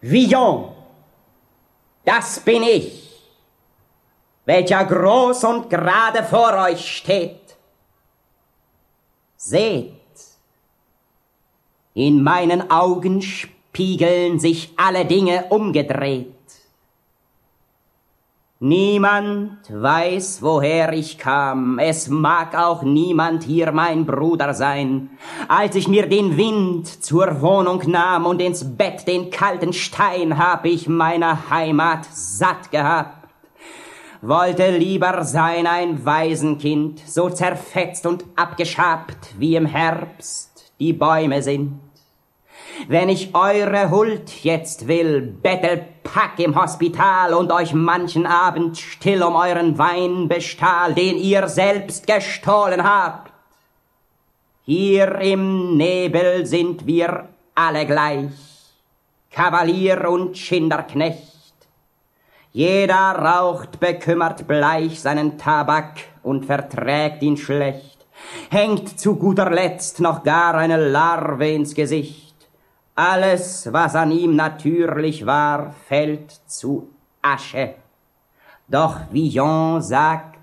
Villon, das bin ich, welcher groß und gerade vor euch steht. Seht, in meinen Augen spiegeln sich alle Dinge umgedreht. Niemand weiß, woher ich kam, es mag auch niemand hier mein Bruder sein. Als ich mir den Wind zur Wohnung nahm und ins Bett den kalten Stein, hab ich meine Heimat satt gehabt. Wollte lieber sein ein Waisenkind, so zerfetzt und abgeschabt, wie im Herbst die Bäume sind. Wenn ich eure Huld jetzt will, Bettelpack im Hospital und euch manchen Abend still um euren Wein bestahl, den ihr selbst gestohlen habt. Hier im Nebel sind wir alle gleich, Kavalier und Schinderknecht. Jeder raucht bekümmert bleich seinen Tabak und verträgt ihn schlecht, hängt zu guter Letzt noch gar eine Larve ins Gesicht. Alles, was an ihm natürlich war, fällt zu Asche. Doch Villon sagt,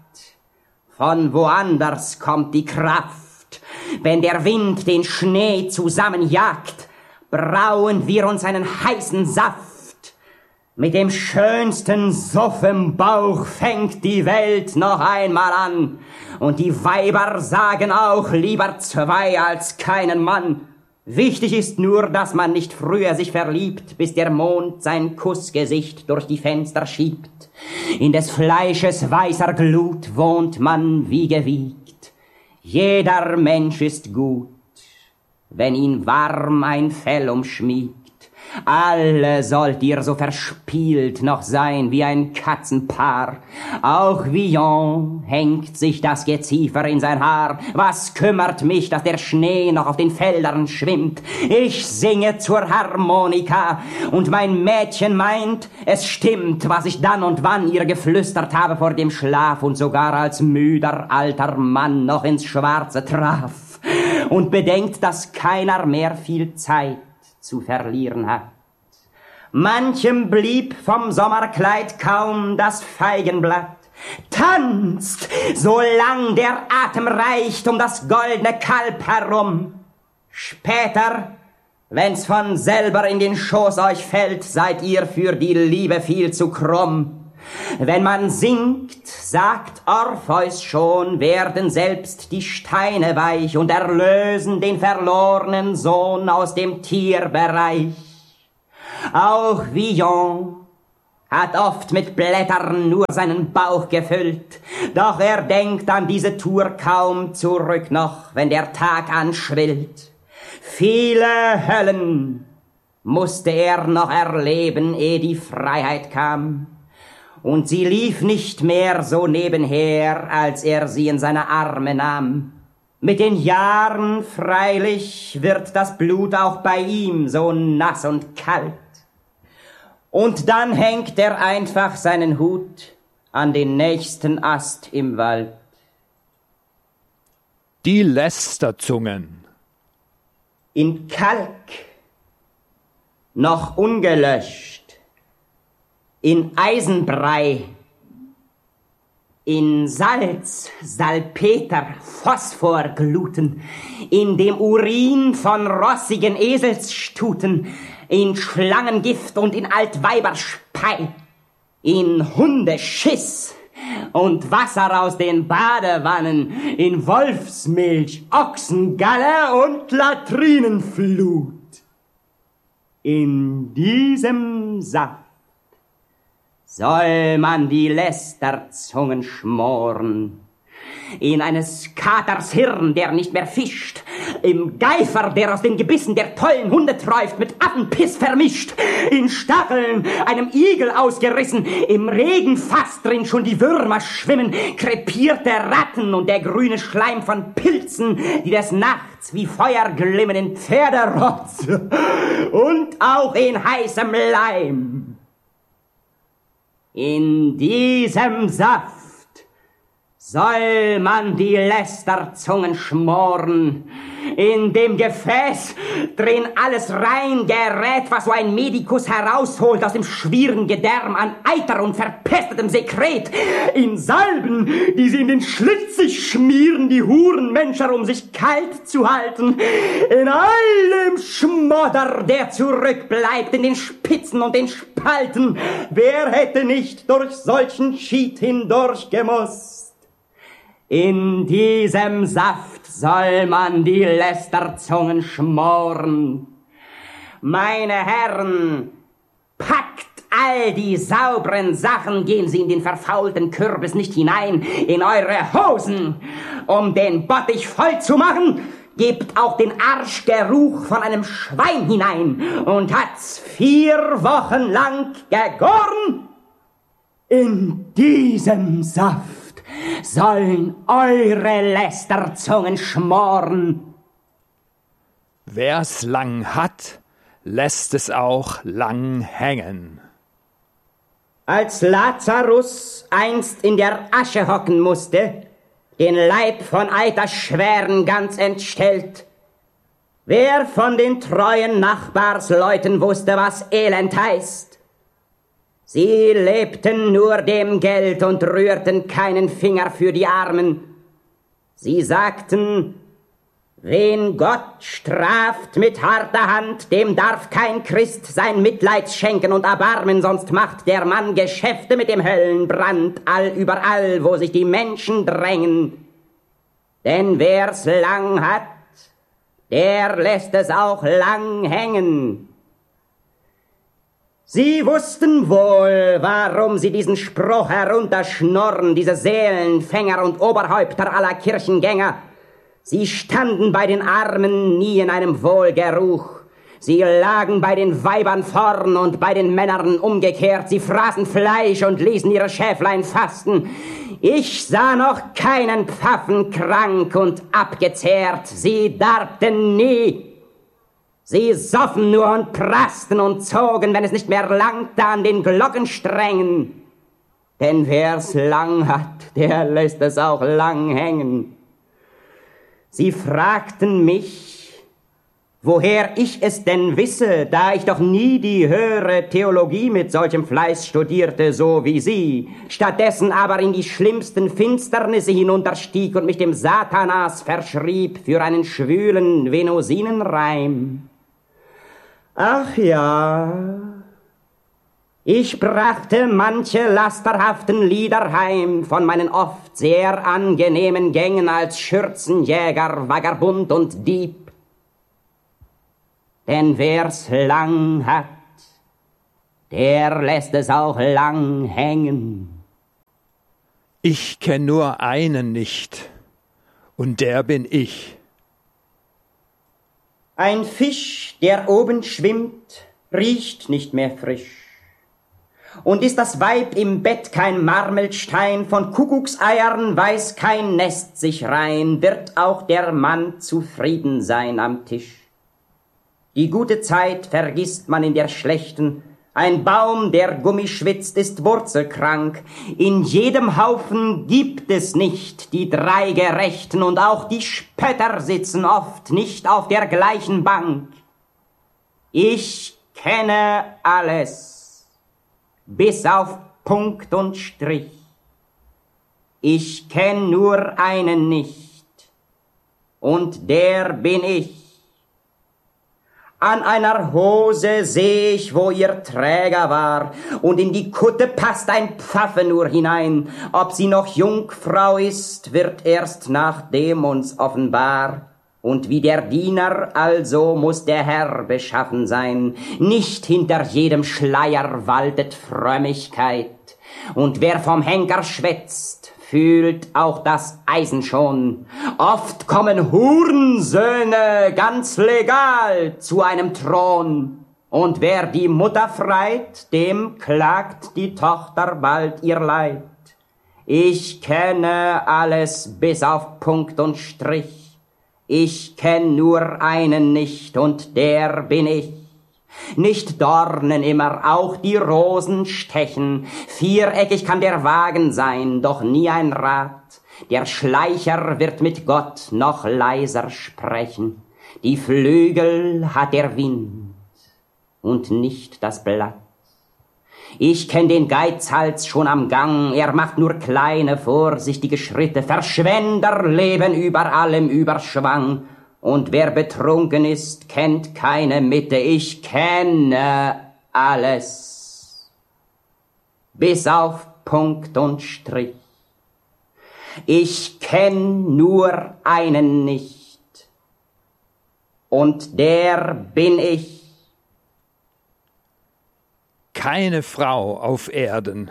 von woanders kommt die Kraft. Wenn der Wind den Schnee zusammenjagt, brauen wir uns einen heißen Saft. Mit dem schönsten Suff im Bauch fängt die Welt noch einmal an. Und die Weiber sagen auch lieber zwei als keinen Mann. Wichtig ist nur, dass man nicht früher sich verliebt, bis der Mond sein Kussgesicht durch die Fenster schiebt. In des Fleisches weißer Glut wohnt man wie gewiegt. Jeder Mensch ist gut, wenn ihn warm ein Fell umschmiegt. Alle sollt ihr so verspielt noch sein wie ein Katzenpaar. Auch Villon hängt sich das Geziefer in sein Haar. Was kümmert mich, dass der Schnee noch auf den Feldern schwimmt? Ich singe zur Harmonika und mein Mädchen meint, es stimmt, was ich dann und wann ihr geflüstert habe vor dem Schlaf und sogar als müder alter Mann noch ins Schwarze traf. Und bedenkt, dass keiner mehr viel Zeit zu verlieren hat. Manchem blieb vom Sommerkleid kaum das Feigenblatt. Tanzt, solang der Atem reicht um das goldene Kalb herum. Später, wenn's von selber in den Schoß euch fällt, seid ihr für die Liebe viel zu krumm. Wenn man singt, sagt Orpheus schon, werden selbst die Steine weich und erlösen den verlorenen Sohn aus dem Tierbereich. Auch Villon hat oft mit Blättern nur seinen Bauch gefüllt, doch er denkt an diese Tour kaum zurück noch, wenn der Tag anschwillt. Viele Höllen musste er noch erleben, ehe die Freiheit kam. Und sie lief nicht mehr so nebenher, als er sie in seine Arme nahm. Mit den Jahren freilich wird das Blut auch bei ihm so nass und kalt. Und dann hängt er einfach seinen Hut an den nächsten Ast im Wald. Die Lästerzungen. In Kalk, noch ungelöscht, in Eisenbrei, in Salz, Salpeter, Phosphorgluten, in dem Urin von rossigen Eselsstuten, in Schlangengift und in Altweiberspei, in Hundeschiss und Wasser aus den Badewannen, in Wolfsmilch, Ochsengalle und Latrinenflut. In diesem Saft soll man die Lästerzungen schmoren. In eines Katers Hirn, der nicht mehr fischt, im Geifer, der aus den Gebissen der tollen Hunde träuft, mit Affenpiss vermischt, in Stacheln einem Igel ausgerissen, im Regenfass drin schon die Würmer schwimmen, krepierte Ratten und der grüne Schleim von Pilzen, die des Nachts wie Feuer glimmen in Pferderotz und auch in heißem Leim. In diesem Saft soll man die Lästerzungen schmoren. In dem Gefäß drin alles rein gerät, was so ein Medikus herausholt aus dem schwieren Gedärm an Eiter und verpestetem Sekret. In Salben, die sie in den Schlitz sich schmieren, die Hurenmenscher, um sich kalt zu halten. In allem Schmodder, der zurückbleibt, in den Spitzen und den Spalten. Wer hätte nicht durch solchen Schied hindurch gemusst? In diesem Saft soll man die Lästerzungen schmoren. Meine Herren, packt all die sauberen Sachen, gehen Sie in den verfaulten Kürbis nicht hinein, in eure Hosen, um den Bottich voll zu machen. Gebt auch den Arschgeruch von einem Schwein hinein und hat's 4 Wochen lang gegoren. In diesem Saft sollen eure Lästerzungen schmoren. Wer's lang hat, lässt es auch lang hängen. Als Lazarus einst in der Asche hocken musste, den Leib von Eiterschwären ganz entstellt, wer von den treuen Nachbarsleuten wusste, was Elend heißt? Sie lebten nur dem Geld und rührten keinen Finger für die Armen. Sie sagten, wen Gott straft mit harter Hand, dem darf kein Christ sein Mitleid schenken und erbarmen, sonst macht der Mann Geschäfte mit dem Höllenbrand allüberall, wo sich die Menschen drängen. Denn wer's lang hat, der lässt es auch lang hängen. Sie wussten wohl, warum sie diesen Spruch herunterschnurren, diese Seelenfänger und Oberhäupter aller Kirchengänger. Sie standen bei den Armen nie in einem Wohlgeruch. Sie lagen bei den Weibern vorn und bei den Männern umgekehrt. Sie fraßen Fleisch und ließen ihre Schäflein fasten. Ich sah noch keinen Pfaffen krank und abgezehrt. Sie darbten nie. Sie soffen nur und praßten und zogen, wenn es nicht mehr langte, an den Glockensträngen. Denn wer's lang hat, der lässt es auch lang hängen. Sie fragten mich, woher ich es denn wisse, da ich doch nie die höhere Theologie mit solchem Fleiß studierte, so wie Sie, stattdessen aber in die schlimmsten Finsternisse hinunterstieg und mich dem Satanas verschrieb für einen schwülen Venusinenreim. Ach ja, ich brachte manche lasterhaften Lieder heim von meinen oft sehr angenehmen Gängen als Schürzenjäger, Vagabund und Dieb. Denn wer's lang hat, der lässt es auch lang hängen. Ich kenn nur einen nicht, und der bin ich. Ein Fisch, der oben schwimmt, riecht nicht mehr frisch. Und ist das Weib im Bett kein Marmelstein, von Kuckuckseiern weiß kein Nest sich rein, wird auch der Mann zufrieden sein am Tisch. Die gute Zeit vergisst man in der schlechten, ein Baum, der Gummi schwitzt, ist wurzelkrank. In jedem Haufen gibt es nicht die 3 Gerechten, und auch die Spötter sitzen oft nicht auf der gleichen Bank. Ich kenne alles, bis auf Punkt und Strich. Ich kenn nur einen nicht, und der bin ich. An einer Hose seh ich, wo ihr Träger war, und in die Kutte passt ein Pfaffe nur hinein. Ob sie noch Jungfrau ist, wird erst nachdem uns offenbar. Und wie der Diener also muss der Herr beschaffen sein. Nicht hinter jedem Schleier waltet Frömmigkeit. Und wer vom Henker schwätzt, fühlt auch das Eisen schon. Oft kommen Hurensöhne ganz legal zu einem Thron. Und wer die Mutter freit, dem klagt die Tochter bald ihr Leid. Ich kenne alles bis auf Punkt und Strich. Ich kenn nur einen nicht, und der bin ich. Nicht Dornen immer, auch die Rosen stechen. Viereckig kann der Wagen sein, doch nie ein Rad. Der Schleicher wird mit Gott noch leiser sprechen. Die Flügel hat der Wind und nicht das Blatt. Ich kenn den Geizhals schon am Gang, er macht nur kleine, vorsichtige Schritte. Verschwender leben überall im Überschwang. Und wer betrunken ist, kennt keine Mitte. Ich kenne alles, bis auf Punkt und Strich. Ich kenn nur einen nicht, und der bin ich. Keine Frau auf Erden.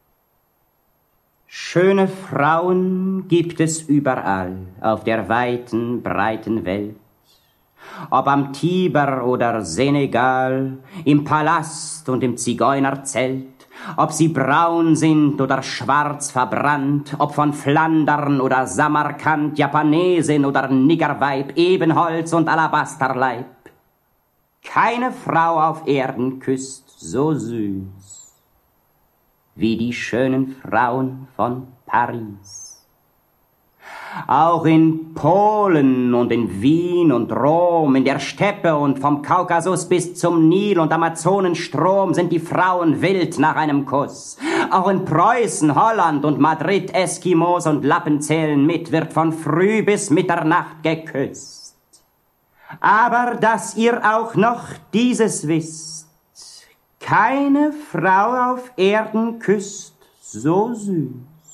Schöne Frauen gibt es überall auf der weiten, breiten Welt. Ob am Tiber oder Senegal, im Palast und im Zigeunerzelt, ob sie braun sind oder schwarz verbrannt, ob von Flandern oder Samarkand, Japanesin oder Niggerweib, Ebenholz und Alabasterleib. Keine Frau auf Erden küsst so süß wie die schönen Frauen von Paris. Auch in Polen und in Wien und Rom, in der Steppe und vom Kaukasus bis zum Nil und Amazonenstrom sind die Frauen wild nach einem Kuss. Auch in Preußen, Holland und Madrid Eskimos und Lappen zählen mit, wird von früh bis Mitternacht geküsst. Aber dass ihr auch noch dieses wisst: keine Frau auf Erden küsst so süß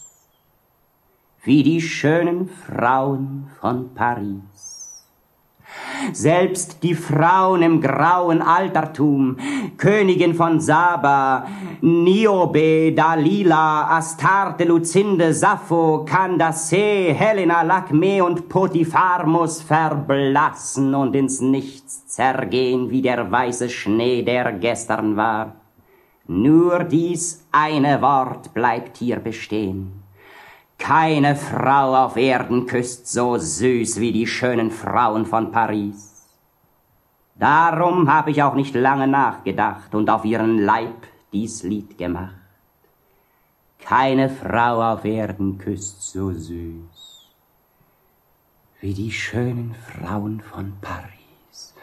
wie die schönen Frauen von Paris. Selbst die Frauen im grauen Altertum, Königin von Saba, Niobe, Dalila, Astarte, Lucinde, Sappho, Candace, Helena, Lakme und Potiphar muss verblassen und ins Nichts zergehen wie der weiße Schnee, der gestern war. Nur dies eine Wort bleibt hier bestehen: keine Frau auf Erden küsst so süß wie die schönen Frauen von Paris. Darum habe ich auch nicht lange nachgedacht und auf ihren Leib dies Lied gemacht. Keine Frau auf Erden küsst so süß wie die schönen Frauen von Paris.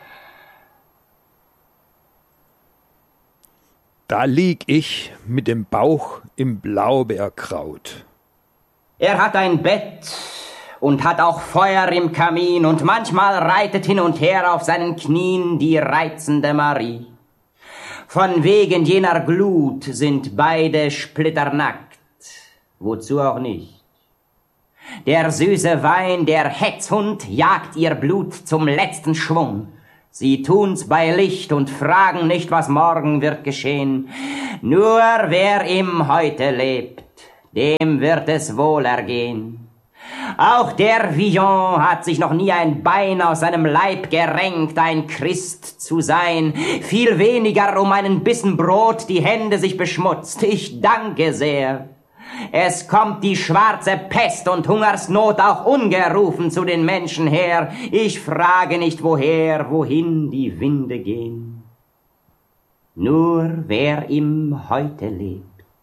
Da lieg ich mit dem Bauch im Blaubeerkraut. Er hat ein Bett und hat auch Feuer im Kamin und manchmal reitet hin und her auf seinen Knien die reizende Marie. Von wegen jener Glut sind beide splitternackt, wozu auch nicht. Der süße Wein, der Hetzhund, jagt ihr Blut zum letzten Schwung. Sie tun's bei Licht und fragen nicht, was morgen wird geschehen. Nur wer im Heute lebt, dem wird es wohl ergehen. Auch der Villon hat sich noch nie ein Bein aus seinem Leib gerenkt, ein Christ zu sein. Viel weniger um einen Bissen Brot die Hände sich beschmutzt. Ich danke sehr. Es kommt die schwarze Pest und Hungersnot auch ungerufen zu den Menschen her. Ich frage nicht woher, wohin die Winde gehen. Nur wer im Heute lebt,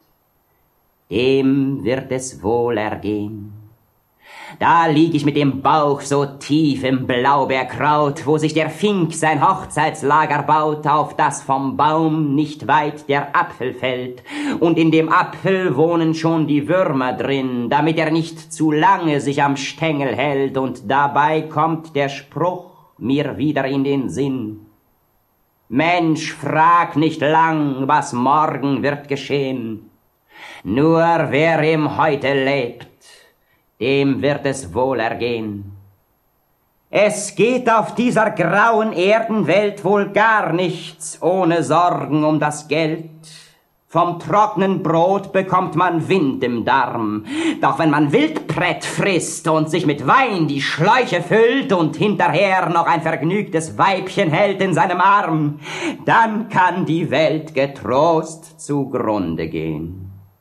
dem wird es wohl ergehen. Da lieg ich mit dem Bauch so tief im Blaubeerkraut, wo sich der Fink sein Hochzeitslager baut, auf das vom Baum nicht weit der Apfel fällt. Und in dem Apfel wohnen schon die Würmer drin, damit er nicht zu lange sich am Stängel hält. Und dabei kommt der Spruch mir wieder in den Sinn: Mensch, frag nicht lang, was morgen wird geschehen. Nur wer im Heute lebt, dem wird es wohl ergehen. Es geht auf dieser grauen Erdenwelt wohl gar nichts ohne Sorgen um das Geld. Vom trockenen Brot bekommt man Wind im Darm. Doch wenn man Wildbrett frisst und sich mit Wein die Schläuche füllt und hinterher noch ein vergnügtes Weibchen hält in seinem Arm, dann kann die Welt getrost zugrunde gehen.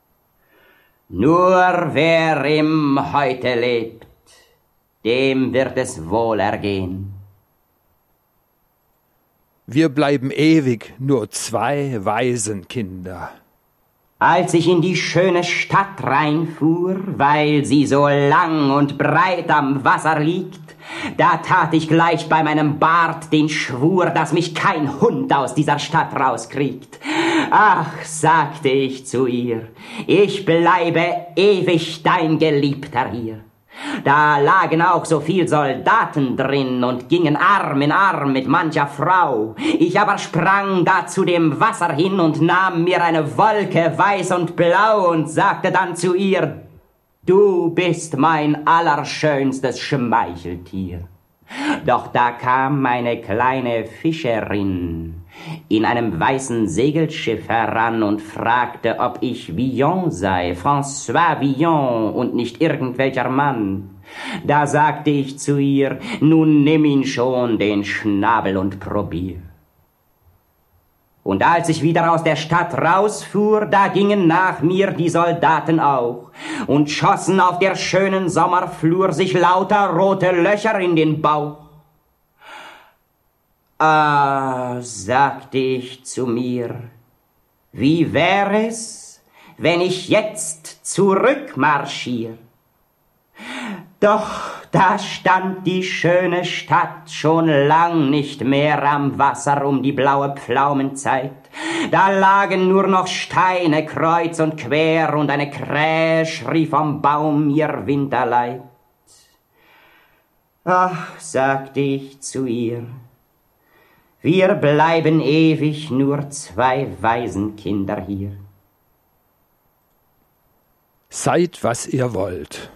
Nur wer im Heute lebt, dem wird es wohl ergehen. Wir bleiben ewig nur zwei Waisenkinder. Als ich in die schöne Stadt reinfuhr, weil sie so lang und breit am Wasser liegt, da tat ich gleich bei meinem Bart den Schwur, dass mich kein Hund aus dieser Stadt rauskriegt. Ach, sagte ich zu ihr, ich bleibe ewig dein Geliebter hier. Da lagen auch so viel Soldaten drin und gingen Arm in Arm mit mancher Frau. Ich aber sprang da zu dem Wasser hin und nahm mir eine Wolke weiß und blau und sagte dann zu ihr, du bist mein allerschönstes Schmeicheltier. Doch da kam meine kleine Fischerin in einem weißen Segelschiff heran und fragte, ob ich Villon sei, François Villon und nicht irgendwelcher Mann. Da sagte ich zu ihr, nun nimm ihn schon, den Schnabel, und probier. Und als ich wieder aus der Stadt rausfuhr, da gingen nach mir die Soldaten auch und schossen auf der schönen Sommerflur sich lauter rote Löcher in den Bauch. Ah, sagte ich zu mir, wie wär es, wenn ich jetzt zurückmarschier? Doch da stand die schöne Stadt schon lang nicht mehr am Wasser um die blaue Pflaumenzeit. Da lagen nur noch Steine kreuz und quer und eine Krähe schrie vom Baum ihr Winterleid. Ach, sagte ich zu ihr, wir bleiben ewig nur zwei Waisenkinder hier. Seid, was ihr wollt.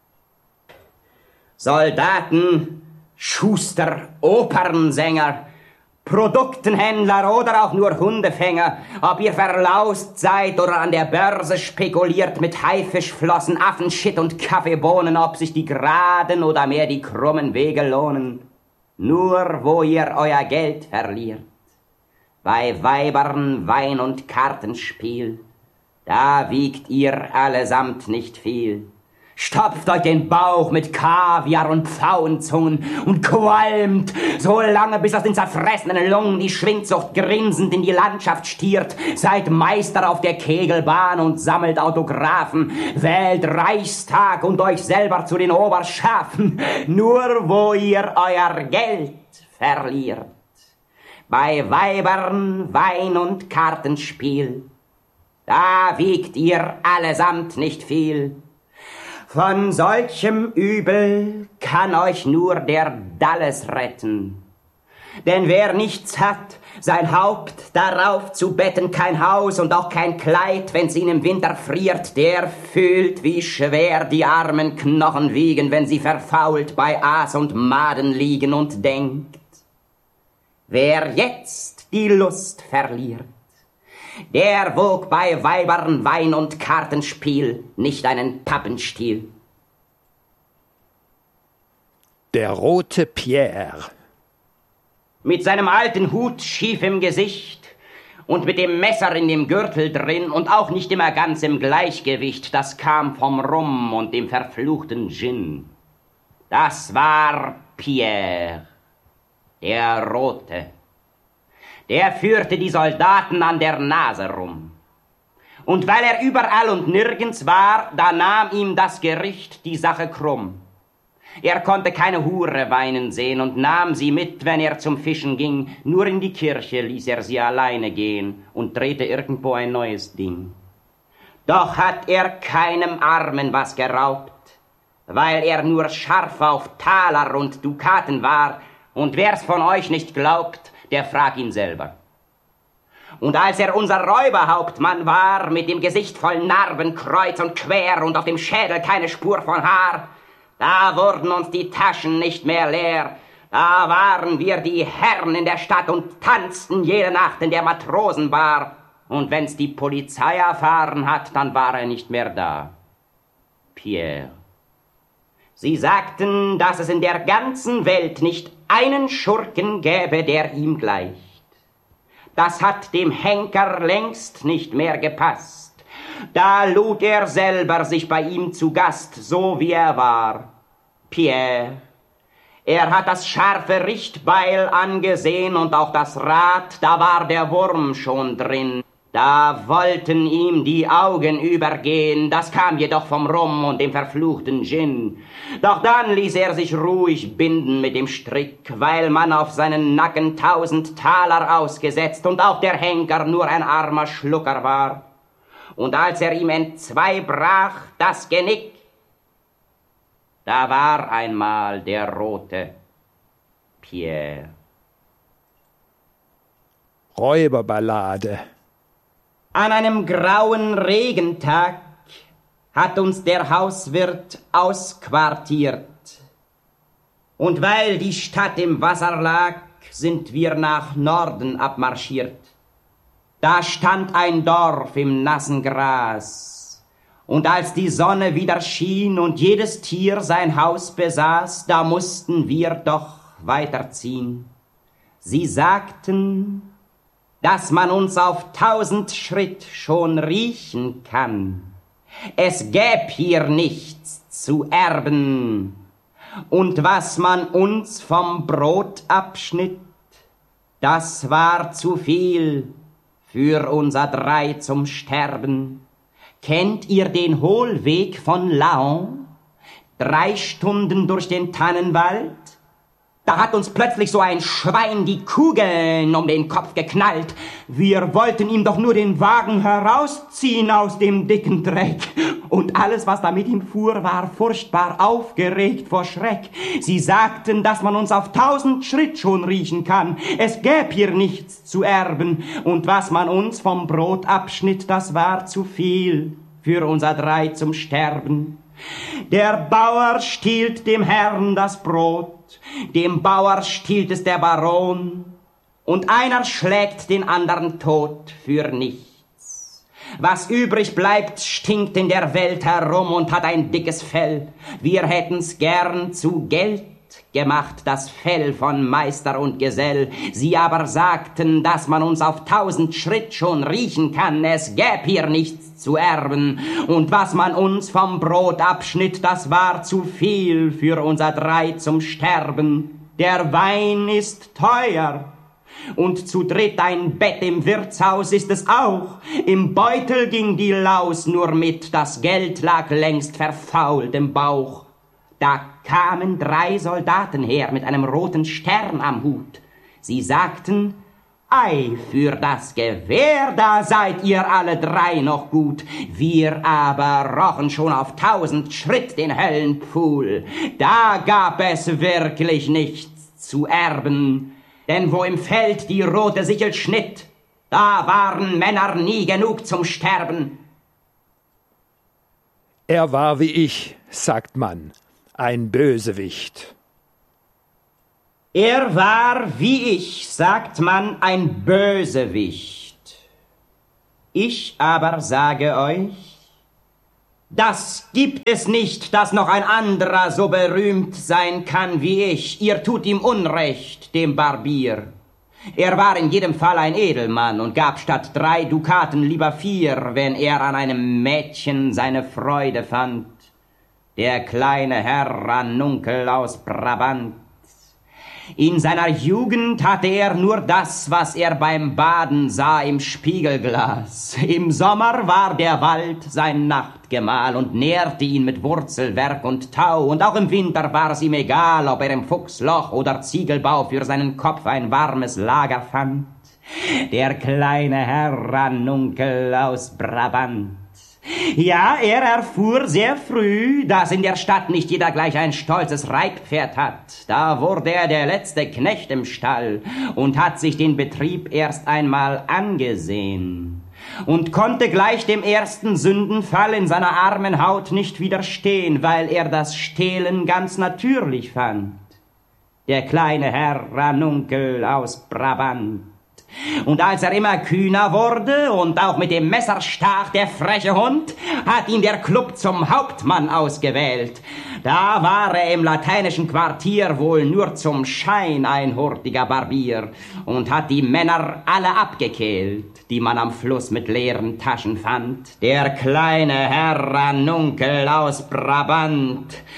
Soldaten, Schuster, Opernsänger, Produktenhändler oder auch nur Hundefänger, ob ihr verlaust seid oder an der Börse spekuliert mit Haifischflossen, Affenshit und Kaffeebohnen, ob sich die geraden oder mehr die krummen Wege lohnen. Nur wo ihr euer Geld verliert, bei Weibern, Wein und Kartenspiel, da wiegt ihr allesamt nicht viel. Stopft euch den Bauch mit Kaviar und Pfauenzungen und qualmt, so lange bis aus den zerfressenen Lungen die Schwindsucht grinsend in die Landschaft stiert. Seid Meister auf der Kegelbahn und sammelt Autographen, wählt Reichstag und euch selber zu den Oberschafen, nur wo ihr euer Geld verliert. Bei Weibern, Wein und Kartenspiel, da wiegt ihr allesamt nicht viel. Von solchem Übel kann euch nur der Dalles retten. Denn wer nichts hat, sein Haupt darauf zu betten, kein Haus und auch kein Kleid, wenn's ihn im Winter friert, der fühlt, wie schwer die armen Knochen wiegen, wenn sie verfault bei Aas und Maden liegen und denkt, wer jetzt die Lust verliert, der wog bei Weibern, Wein und Kartenspiel nicht einen Pappenstiel. Der rote Pierre. Mit seinem alten Hut schief im Gesicht und mit dem Messer in dem Gürtel drin und auch nicht immer ganz im Gleichgewicht, das kam vom Rum und dem verfluchten Gin. Das war Pierre, der Rote. Der führte die Soldaten an der Nase rum. Und weil er überall und nirgends war, da nahm ihm das Gericht die Sache krumm. Er konnte keine Hure weinen sehen und nahm sie mit, wenn er zum Fischen ging. Nur in die Kirche ließ er sie alleine gehen und drehte irgendwo ein neues Ding. Doch hat er keinem Armen was geraubt, weil er nur scharf auf Taler und Dukaten war. Und wer's von euch nicht glaubt, der frag ihn selber. Und als er unser Räuberhauptmann war, mit dem Gesicht voll Narben kreuz und quer und auf dem Schädel keine Spur von Haar, da wurden uns die Taschen nicht mehr leer. Da waren wir die Herren in der Stadt und tanzten jede Nacht in der Matrosenbar. Und wenn's die Polizei erfahren hat, dann war er nicht mehr da. Pierre. Sie sagten, dass es in der ganzen Welt nicht einen Schurken gäbe, der ihm gleicht. Das hat dem Henker längst nicht mehr gepasst. Da lud er selber sich bei ihm zu Gast, so wie er war. Pierre. Er hat das scharfe Richtbeil angesehen und auch das Rad, da war der Wurm schon drin. Da wollten ihm die Augen übergehen, das kam jedoch vom Rum und dem verfluchten Gin. Doch dann ließ er sich ruhig binden mit dem Strick, weil man auf seinen Nacken 1000 Taler ausgesetzt und auch der Henker nur ein armer Schlucker war. Und als er ihm entzwei brach das Genick, da war einmal der rote Pierre. Räuberballade. An einem grauen Regentag hat uns der Hauswirt ausquartiert. Und weil die Stadt im Wasser lag, sind wir nach Norden abmarschiert. Da stand ein Dorf im nassen Gras. Und als die Sonne wieder schien und jedes Tier sein Haus besaß, da mussten wir doch weiterziehen. Sie sagten, dass man uns auf 1000 Schritt schon riechen kann. Es gäb hier nichts zu erben, und was man uns vom Brot abschnitt, das war zu viel für unser 3 zum Sterben. Kennt ihr den Hohlweg von Laon? 3 Stunden durch den Tannenwald? Da hat uns plötzlich so ein Schwein die Kugeln um den Kopf geknallt. Wir wollten ihm doch nur den Wagen herausziehen aus dem dicken Dreck. Und alles, was da mit ihm fuhr, war furchtbar aufgeregt vor Schreck. Sie sagten, dass man uns auf 1000 Schritt schon riechen kann. Es gäb hier nichts zu erben. Und was man uns vom Brot abschnitt, das war zu viel für unser 3 zum Sterben. Der Bauer stiehlt dem Herrn das Brot, dem Bauer stiehlt es der Baron, und einer schlägt den anderen tot für nichts. Was übrig bleibt, stinkt in der Welt herum und hat ein dickes Fell. Wir hätten's gern zu Geld gemacht, das Fell von Meister und Gesell. Sie aber sagten, dass man uns auf 1000 Schritt schon riechen kann, es gäb hier nichts zu erben. Und was man uns vom Brot abschnitt, das war zu viel für unser 3 zum Sterben. Der Wein ist teuer, und zu dritt ein Bett im Wirtshaus ist es auch. Im Beutel ging die Laus nur mit, das Geld lag längst verfault im Bauch. Da kamen 3 Soldaten her mit einem roten Stern am Hut. Sie sagten, ei, für das Gewehr, da seid ihr alle 3 noch gut. Wir aber rochen schon auf 1000 Schritt den Höllenpfuhl. Da gab es wirklich nichts zu erben. Denn wo im Feld die rote Sichel schnitt, da waren Männer nie genug zum Sterben. Er war wie ich, sagt man, ein Bösewicht. Er war, wie ich, sagt man, ein Bösewicht. Ich aber sage euch, das gibt es nicht, dass noch ein anderer so berühmt sein kann wie ich. Ihr tut ihm Unrecht, dem Barbier. Er war in jedem Fall ein Edelmann und gab statt 3 Dukaten lieber 4, wenn er an einem Mädchen seine Freude fand. Der kleine Herr Ranunkel aus Brabant. In seiner Jugend hatte er nur das, was er beim Baden sah im Spiegelglas. Im Sommer war der Wald sein Nachtgemahl und nährte ihn mit Wurzelwerk und Tau. Und auch im Winter war es ihm egal, ob er im Fuchsloch oder Ziegelbau für seinen Kopf ein warmes Lager fand. Der kleine Herr Ranunkel aus Brabant. Ja, er erfuhr sehr früh, dass in der Stadt nicht jeder gleich ein stolzes Reitpferd hat. Da wurde er der letzte Knecht im Stall und hat sich den Betrieb erst einmal angesehen und konnte gleich dem ersten Sündenfall in seiner armen Haut nicht widerstehen, weil er das Stehlen ganz natürlich fand. Der kleine Herr Ranunkel aus Brabant. Und als er immer kühner wurde und auch mit dem Messer stach, der freche Hund, hat ihn der Klub zum Hauptmann ausgewählt. Da war er im lateinischen Quartier wohl nur zum Schein ein hurtiger Barbier und hat die Männer alle abgekehlt, die man am Fluss mit leeren Taschen fand. Der kleine Herr Ranunkel aus Brabant.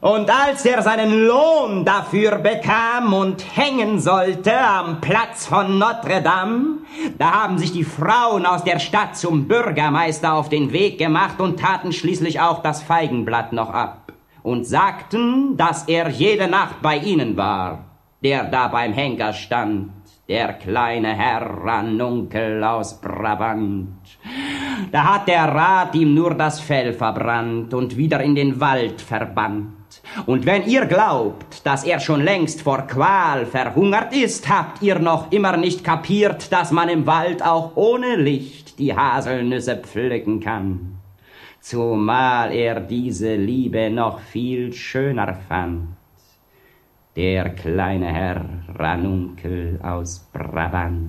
Und als er seinen Lohn dafür bekam und hängen sollte am Platz von Notre Dame, da haben sich die Frauen aus der Stadt zum Bürgermeister auf den Weg gemacht und taten schließlich auch das Feigenblatt noch ab und sagten, dass er jede Nacht bei ihnen war, der da beim Henker stand, der kleine Herr Ranunkel aus Brabant. Da hat der Rat ihm nur das Fell verbrannt und wieder in den Wald verbannt. Und wenn ihr glaubt, dass er schon längst vor Qual verhungert ist, habt ihr noch immer nicht kapiert, dass man im Wald auch ohne Licht die Haselnüsse pflücken kann. Zumal er diese Liebe noch viel schöner fand. Der kleine Herr Ranunkel aus Brabant.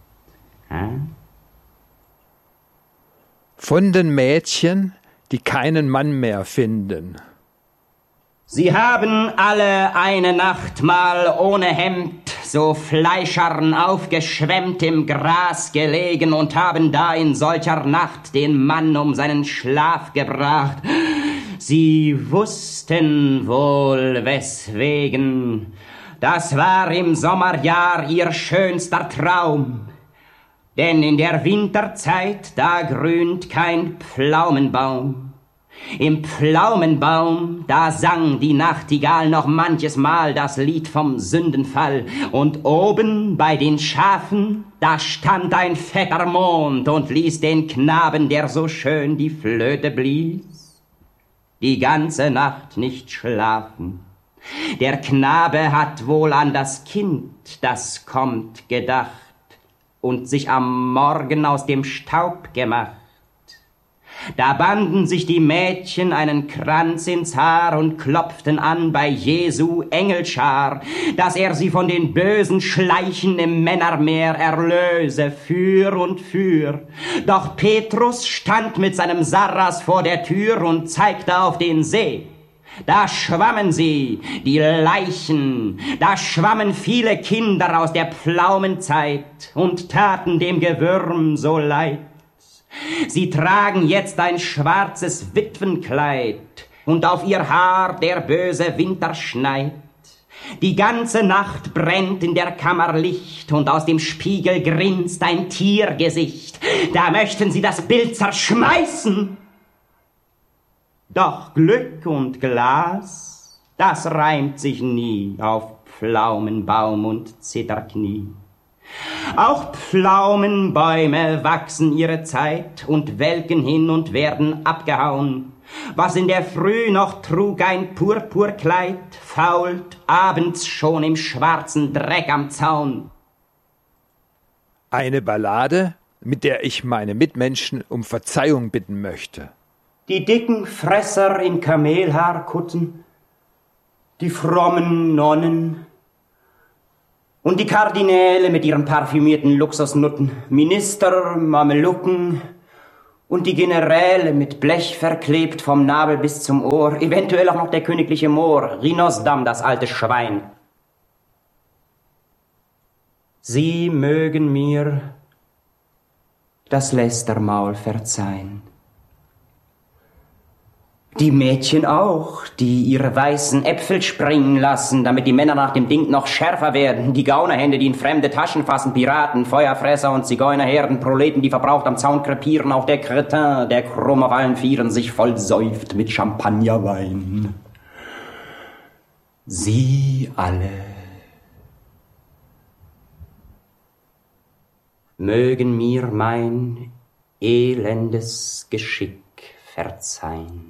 Von den Mädchen, die keinen Mann mehr finden. Sie haben alle eine Nacht mal ohne Hemd, so fleischern aufgeschwemmt im Gras gelegen und haben da in solcher Nacht den Mann um seinen Schlaf gebracht. Sie wussten wohl weswegen, das war im Sommerjahr ihr schönster Traum. Denn in der Winterzeit, da grünt kein Pflaumenbaum. Im Pflaumenbaum, da sang die Nachtigall noch manches Mal das Lied vom Sündenfall. Und oben bei den Schafen, da stand ein fetter Mond und ließ den Knaben, der so schön die Flöte blies, die ganze Nacht nicht schlafen. Der Knabe hat wohl an das Kind, das kommt, gedacht und sich am Morgen aus dem Staub gemacht. Da banden sich die Mädchen einen Kranz ins Haar und klopften an bei Jesu Engelschar, dass er sie von den bösen Schleichen im Männermeer erlöse, für und für. Doch Petrus stand mit seinem Sarras vor der Tür und zeigte auf den See. Da schwammen sie, die Leichen, da schwammen viele Kinder aus der Pflaumenzeit und taten dem Gewürm so leid. Sie tragen jetzt ein schwarzes Witwenkleid und auf ihr Haar der böse Winter schneit. Die ganze Nacht brennt in der Kammer Licht und aus dem Spiegel grinst ein Tiergesicht. Da möchten sie das Bild zerschmeißen. Doch Glück und Glas, das reimt sich nie auf Pflaumenbaum und Zitterknie. Auch Pflaumenbäume wachsen ihre Zeit und welken hin und werden abgehauen. Was in der Früh noch trug ein Purpurkleid, fault abends schon im schwarzen Dreck am Zaun. Eine Ballade, mit der ich meine Mitmenschen um Verzeihung bitten möchte. Die dicken Fresser in Kamelhaarkutten, die frommen Nonnen und die Kardinäle mit ihren parfümierten Luxusnutten, Minister, Mamelucken und die Generäle mit Blech verklebt vom Nabel bis zum Ohr, eventuell auch noch der königliche Mohr, Rhinosdam, das alte Schwein. Sie mögen mir das Lästermaul verzeihen. Die Mädchen auch, die ihre weißen Äpfel springen lassen, damit die Männer nach dem Ding noch schärfer werden. Die Gaunerhände, die in fremde Taschen fassen, Piraten, Feuerfresser und Zigeunerherden, Proleten, die verbraucht am Zaun krepieren. Auch der Kretin, der krumm auf allen Vieren sich voll säuft mit Champagnerwein. Sie alle mögen mir mein elendes Geschick verzeihen.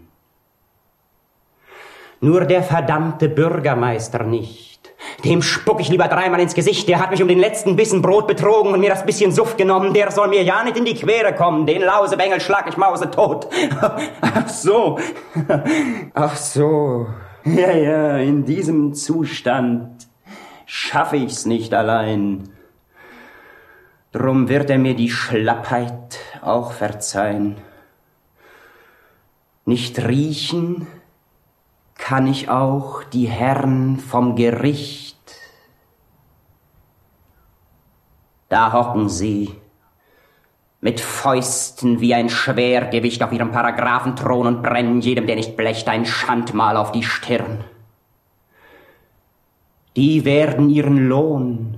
Nur der verdammte Bürgermeister nicht. Dem spuck ich lieber dreimal ins Gesicht. Der hat mich um den letzten Bissen Brot betrogen und mir das bisschen Suff genommen. Der soll mir ja nicht in die Quere kommen. Den Lausebengel schlag ich mausetot. Ach so. Ach so. Ja, in diesem Zustand schaffe ich's nicht allein. Drum wird er mir die Schlappheit auch verzeihen. Nicht riechen kann ich auch die Herren vom Gericht. Da hocken sie, mit Fäusten wie ein Schwergewicht auf ihrem Paragraphenthron und brennen jedem, der nicht blecht, ein Schandmal auf die Stirn. Die werden ihren Lohn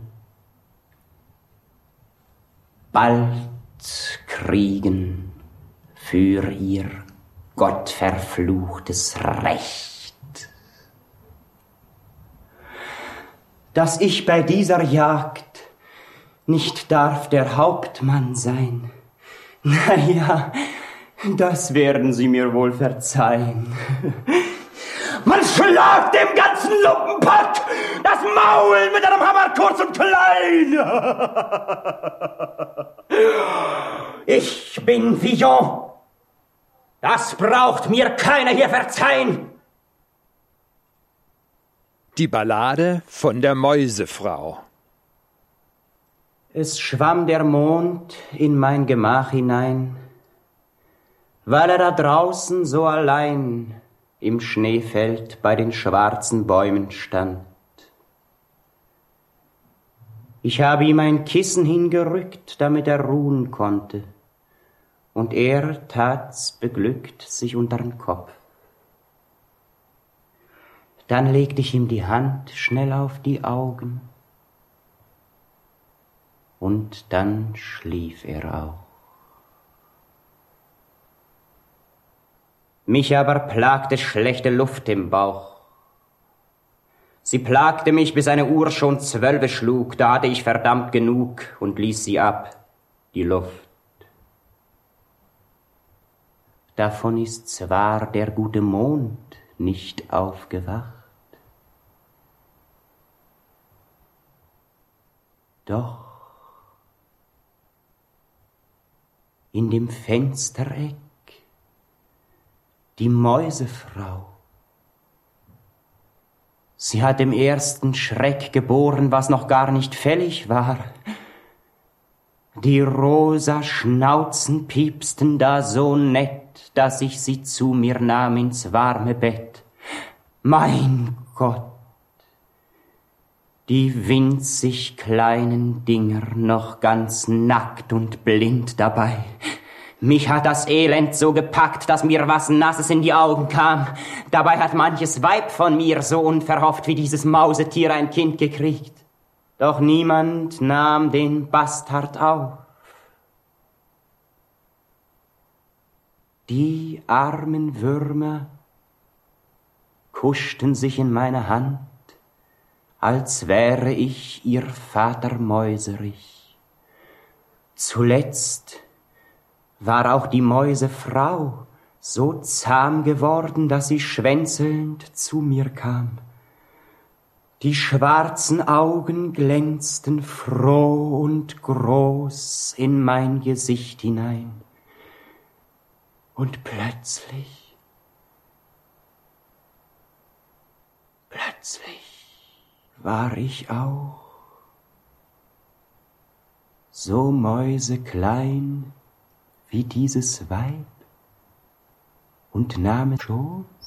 bald kriegen für ihr gottverfluchtes Recht. Dass ich bei dieser Jagd nicht darf der Hauptmann sein, na ja, das werden Sie mir wohl verzeihen. Man schlagt dem ganzen Lumpenpack das Maul mit einem Hammer kurz und klein. Ich bin Villon. Das braucht mir keiner hier verzeihen. Die Ballade von der Mäusefrau. Es schwamm der Mond in mein Gemach hinein, weil er da draußen so allein im Schneefeld bei den schwarzen Bäumen stand. Ich habe ihm ein Kissen hingerückt, damit er ruhen konnte, und er tat's beglückt sich untern Kopf. Dann legte ich ihm die Hand schnell auf die Augen, und dann schlief er auch. Mich aber plagte schlechte Luft im Bauch. Sie plagte mich, bis eine Uhr schon 12 schlug, da hatte ich verdammt genug und ließ sie ab, die Luft. Davon ist zwar der gute Mond nicht aufgewacht, doch in dem Fenstereck die Mäusefrau. Sie hat im ersten Schreck geboren, was noch gar nicht fällig war. Die rosa Schnauzen piepsten da so nett, dass ich sie zu mir nahm ins warme Bett. Mein Gott, die winzig kleinen Dinger noch ganz nackt und blind dabei. Mich hat das Elend so gepackt, dass mir was Nasses in die Augen kam. Dabei hat manches Weib von mir so unverhofft wie dieses Mausetier ein Kind gekriegt. Doch niemand nahm den Bastard auf. Die armen Würmer kuschten sich in meine Hand, als wäre ich ihr Vater Mäuserich. Zuletzt war auch die Mäusefrau so zahm geworden, dass sie schwänzelnd zu mir kam. Die schwarzen Augen glänzten froh und groß in mein Gesicht hinein. Und plötzlich war ich auch so mäuseklein wie dieses Weib und nahm es Schoß